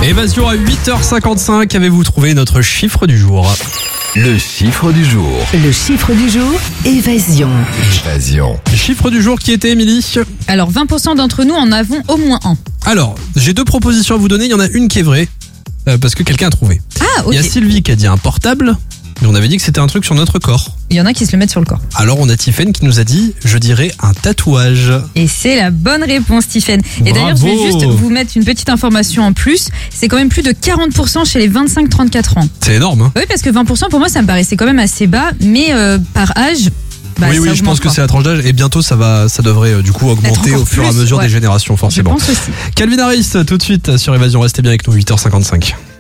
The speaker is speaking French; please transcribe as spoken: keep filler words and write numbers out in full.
Évasion à huit heures cinquante-cinq, avez-vous trouvé notre chiffre du jour ? Le chiffre du jour. Le chiffre du jour, évasion. Évasion. Chiffre du jour qui était, Émilie ? Alors vingt pour cent d'entre nous en avons au moins un. Alors, j'ai deux propositions à vous donner, il y en a une qui est vraie, euh, parce que quelqu'un a trouvé. Ah, ok. Il y a Sylvie qui a dit un portable, mais on avait dit que c'était un truc sur notre corps. Il y en a qui se le mettent sur le corps. Alors on a Tiffen qui nous a dit, je dirais un tatouage. Et c'est la bonne réponse, Tiffen. Et d'ailleurs, je vais Bravo. juste vous mettre une petite information en plus. C'est quand même plus de quarante pour cent chez les vingt-cinq trente-quatre ans. C'est énorme, hein ? Oui, parce que vingt pour cent pour moi, ça me paraissait quand même assez bas, mais euh, par âge... Bah, oui, ça oui, je augmente pense que pas. c'est la tranche d'âge et bientôt ça va, ça devrait euh, du coup augmenter encore au fur et à plus, mesure ouais. des générations Je forcément. pense aussi. Calvin Harris tout de suite sur Évasion, restez bien avec nous, huit heures cinquante-cinq.